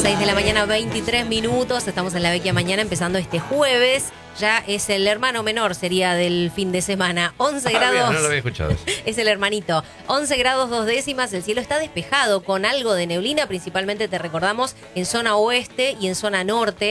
6 de la mañana, 23 minutos. Estamos en la Vecchia Mañana empezando este jueves. Ya es el hermano menor, sería del fin de semana. 11 grados. Bien, no lo había escuchado. Es el hermanito. 11 grados 2 décimas. El cielo está despejado con algo de neblina. Principalmente te recordamos en zona oeste y en zona norte.